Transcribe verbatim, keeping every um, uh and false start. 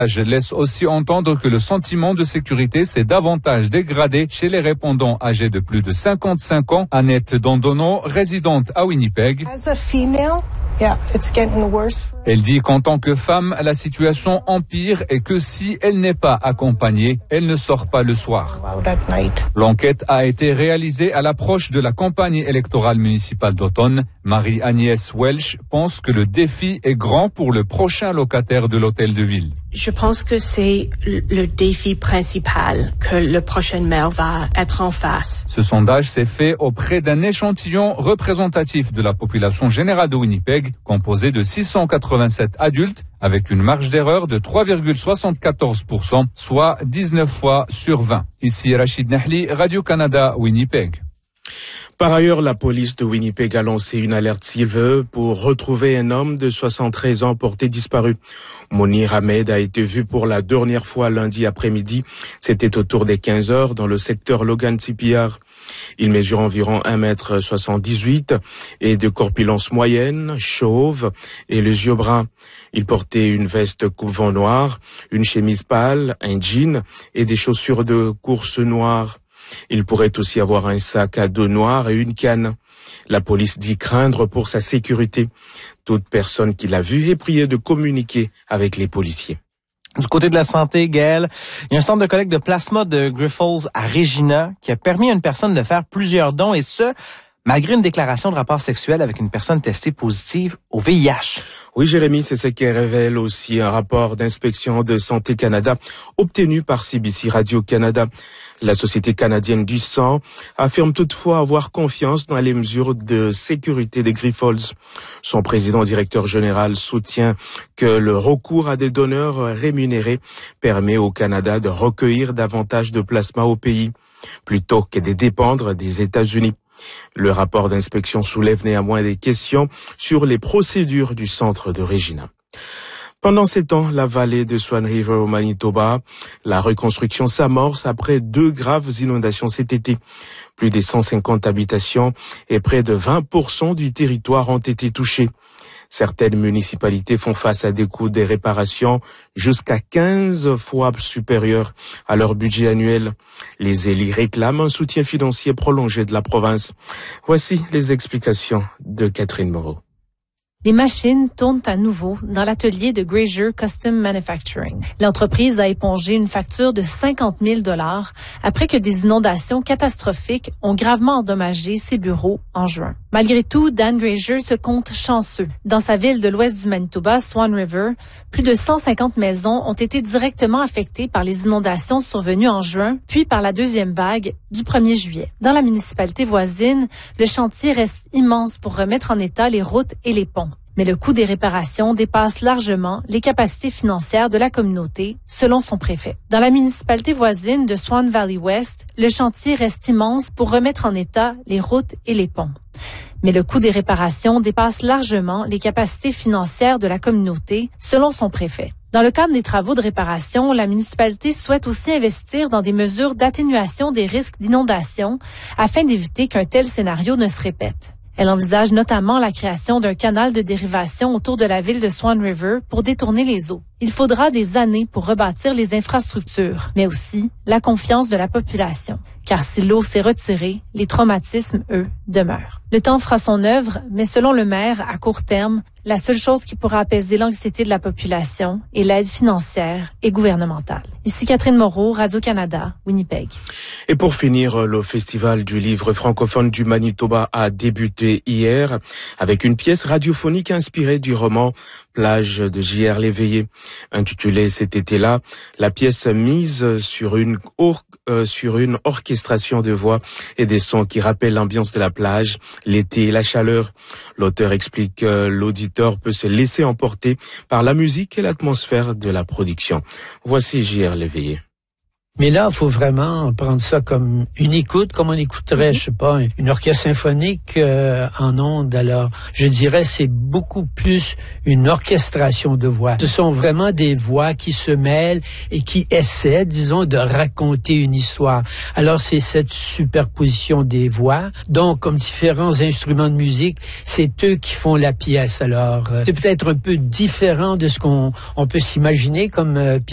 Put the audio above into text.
laisse aussi entendre que le sentiment de sécurité s'est davantage dégradé chez les répondants âgés de plus de cinquante-cinq ans. Annette Dondono, résidente à Winnipeg. As a female, yeah, it's getting worse. Elle dit qu'en tant que femme, la situation empire et que si elle n'est pas accompagnée, elle ne sort pas le soir. L'enquête a été réalisée à l'approche de la campagne électorale municipale d'automne. Marie-Agnès Welch pense que le défi est grand pour le prochain locataire de l'hôtel de ville. Je pense que c'est le défi principal que le prochain maire va être en face. Ce sondage s'est fait auprès d'un échantillon représentatif de la population générale de Winnipeg, composé de six cent quatre-vingt-sept adultes, avec une marge d'erreur de trois virgule soixante-quatorze pour cent, soit dix-neuf fois sur vingt. Ici Rachid Nahli, Radio-Canada, Winnipeg. Par ailleurs, la police de Winnipeg a lancé une alerte silver pour retrouver un homme de soixante-treize ans porté disparu. Monir Ahmed a été vu pour la dernière fois lundi après-midi. C'était autour des quinze heures dans le secteur Logan-Tipiyar. Il mesure environ un mètre soixante-dix-huit et de corpulence moyenne, chauve et les yeux bruns. Il portait une veste coupe-vent noire, une chemise pâle, un jean et des chaussures de course noires. Il pourrait aussi avoir un sac à dos noir et une canne. La police dit craindre pour sa sécurité. Toute personne qui l'a vu est priée de communiquer avec les policiers. Du côté de la santé, Gaël, il y a un centre de collecte de plasma de Grifols à Regina qui a permis à une personne de faire plusieurs dons, et ce, malgré une déclaration de rapport sexuel avec une personne testée positive au V I H. Oui, Jérémy, c'est ce qui révèle aussi un rapport d'inspection de Santé Canada obtenu par C B C Radio-Canada. La Société canadienne du sang affirme toutefois avoir confiance dans les mesures de sécurité des Grifols. Son président directeur général soutient que le recours à des donneurs rémunérés permet au Canada de recueillir davantage de plasma au pays, plutôt que de dépendre des États-Unis. Le rapport d'inspection soulève néanmoins des questions sur les procédures du centre de Regina. Pendant ces temps, la vallée de Swan River au Manitoba, la reconstruction s'amorce après deux graves inondations cet été. Plus de cent cinquante habitations et près de vingt pour cent du territoire ont été touchés. Certaines municipalités font face à des coûts de réparation jusqu'à quinze fois supérieurs à leur budget annuel. Les élus réclament un soutien financier prolongé de la province. Voici les explications de Catherine Moreau. Les machines tournent à nouveau dans l'atelier de Grazier Custom Manufacturing. L'entreprise a épongé une facture de cinquante mille dollars après que des inondations catastrophiques ont gravement endommagé ses bureaux en juin. Malgré tout, Dan Grazier se compte chanceux. Dans sa ville de l'ouest du Manitoba, Swan River, plus de cent cinquante maisons ont été directement affectées par les inondations survenues en juin, puis par la deuxième vague du premier juillet. Dans la municipalité voisine, le chantier reste immense pour remettre en état les routes et les ponts. Mais le coût des réparations dépasse largement les capacités financières de la communauté, selon son préfet. Dans la municipalité voisine de Swan Valley West, le chantier reste immense pour remettre en état les routes et les ponts. Mais le coût des réparations dépasse largement les capacités financières de la communauté, selon son préfet. Dans le cadre des travaux de réparation, la municipalité souhaite aussi investir dans des mesures d'atténuation des risques d'inondation afin d'éviter qu'un tel scénario ne se répète. Elle envisage notamment la création d'un canal de dérivation autour de la ville de Swan River pour détourner les eaux. Il faudra des années pour rebâtir les infrastructures, mais aussi la confiance de la population. Car si l'eau s'est retirée, les traumatismes, eux, demeurent. Le temps fera son œuvre, mais selon le maire, à court terme, la seule chose qui pourra apaiser l'anxiété de la population est l'aide financière et gouvernementale. Ici Catherine Moreau, Radio-Canada, Winnipeg. Et pour finir, le Festival du livre francophone du Manitoba a débuté hier avec une pièce radiophonique inspirée du roman Plage de J R Léveillé. Intitulée cet été-là, la pièce mise sur une or- euh, sur une orchestration de voix et des sons qui rappellent l'ambiance de la plage, l'été et la chaleur. L'auteur explique que l'auditeur peut se laisser emporter par la musique et l'atmosphère de la production. Voici J R Léveillé. Mais là, il faut vraiment prendre ça comme une écoute, comme on écouterait, mm-hmm. je sais pas, une orchestre symphonique euh, en ondes. Alors, je dirais, c'est beaucoup plus une orchestration de voix. Ce sont vraiment des voix qui se mêlent et qui essaient, disons, de raconter une histoire. Alors, c'est cette superposition des voix. Donc, comme différents instruments de musique, c'est eux qui font la pièce. Alors, euh, c'est peut-être un peu différent de ce qu'on on peut s'imaginer comme euh,